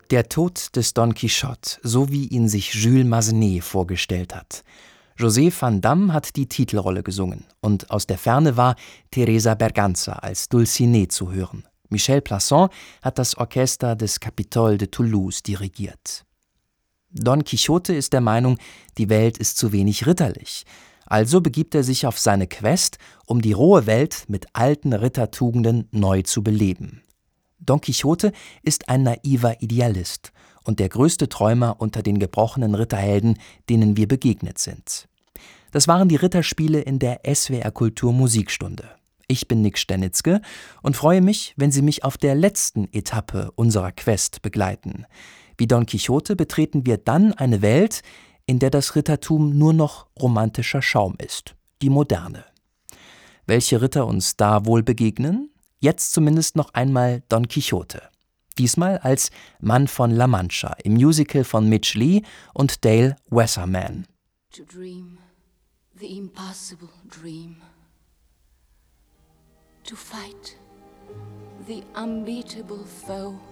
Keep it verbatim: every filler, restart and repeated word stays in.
Der Tod des Don Quichotte, so wie ihn sich Jules Massenet vorgestellt hat. José van Damme hat die Titelrolle gesungen und aus der Ferne war Teresa Berganza als Dulcinée zu hören. Michel Plasson hat das Orchester des Capitole de Toulouse dirigiert. Don Quixote ist der Meinung, die Welt ist zu wenig ritterlich. Also begibt er sich auf seine Quest, um die rohe Welt mit alten Rittertugenden neu zu beleben. Don Quixote ist ein naiver Idealist und der größte Träumer unter den gebrochenen Ritterhelden, denen wir begegnet sind. Das waren die Ritterspiele in der S W R Kultur Musikstunde. Ich bin Nick Sternitzke und freue mich, wenn Sie mich auf der letzten Etappe unserer Quest begleiten. Wie Don Quixote betreten wir dann eine Welt, in der das Rittertum nur noch romantischer Schaum ist, die Moderne. Welche Ritter uns da wohl begegnen? Jetzt zumindest noch einmal Don Quixote. Diesmal als Mann von La Mancha im Musical von Mitch Lee und Dale Wasserman. To dream the impossible dream. To fight the unbeatable foe.